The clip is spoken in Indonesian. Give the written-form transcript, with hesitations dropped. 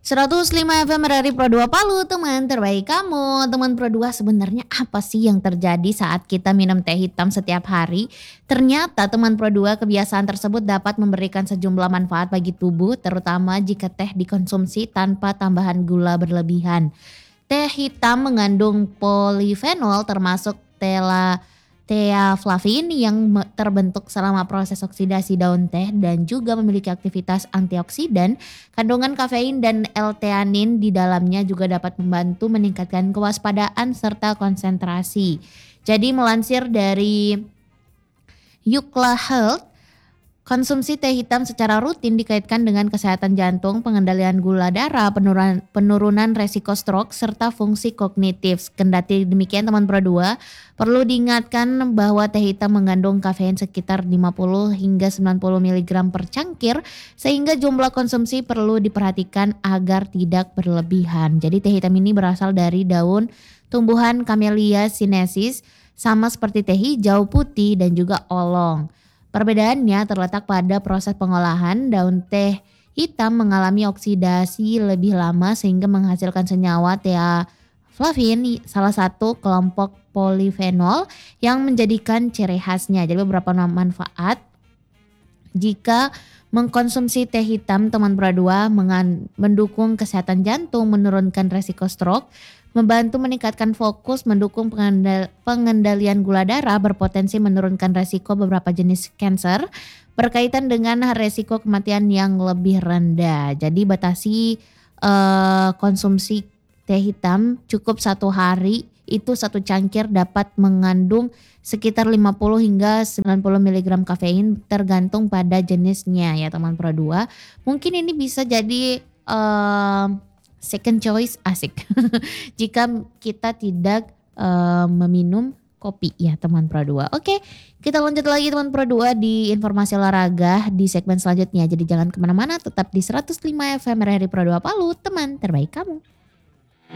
105 FM Radio Pro 2 Palu, teman terbaik kamu. Teman Pro 2, sebenarnya apa sih yang terjadi saat kita minum teh hitam setiap hari? Ternyata teman Pro 2, kebiasaan tersebut dapat memberikan sejumlah manfaat bagi tubuh, terutama jika teh dikonsumsi tanpa tambahan gula berlebihan. Teh hitam mengandung polifenol termasuk teaflavin yang terbentuk selama proses oksidasi daun teh dan juga memiliki aktivitas antioksidan. Kandungan kafein dan L-theanin di dalamnya juga dapat membantu meningkatkan kewaspadaan serta konsentrasi. Jadi melansir dari Yukla Health, konsumsi teh hitam secara rutin dikaitkan dengan kesehatan jantung, pengendalian gula darah, penurunan resiko stroke, serta fungsi kognitif. Kendati demikian teman Pro 2, perlu diingatkan bahwa teh hitam mengandung kafein sekitar 50 hingga 90 mg per cangkir, sehingga jumlah konsumsi perlu diperhatikan agar tidak berlebihan. Jadi teh hitam ini berasal dari daun tumbuhan Camellia sinensis, sama seperti teh hijau, putih, dan juga oolong. Perbedaannya terletak pada proses pengolahan. Daun teh hitam mengalami oksidasi lebih lama sehingga menghasilkan senyawa teaflavin, salah satu kelompok polifenol yang menjadikan ciri khasnya. Jadi beberapa manfaat jika mengkonsumsi teh hitam teman Pro 2: mendukung kesehatan jantung, menurunkan resiko stroke, membantu meningkatkan fokus, mendukung pengendalian gula darah, berpotensi menurunkan resiko beberapa jenis kanker, berkaitan dengan resiko kematian yang lebih rendah. Jadi batasi konsumsi teh hitam cukup 1 hari, itu 1 cangkir dapat mengandung sekitar 50 hingga 90 mg kafein tergantung pada jenisnya ya teman Pro 2. Mungkin ini bisa jadi second choice, asik jika kita tidak meminum kopi ya teman Pro 2. Oke, kita lanjut lagi teman Pro 2 di informasi olahraga di segmen selanjutnya. Jadi jangan kemana-mana, tetap di 105 FM RRI Pro 2 Palu, teman terbaik kamu.